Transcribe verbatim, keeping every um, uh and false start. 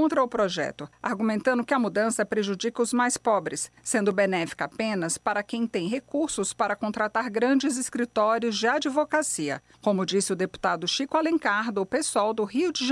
contra o projeto, argumentando que a mudança prejudica os mais pobres, sendo benéfica apenas para quem tem recursos para contratar grandes escritórios de advocacia, como disse o deputado Chico Alencar, do PSOL do Rio de Janeiro.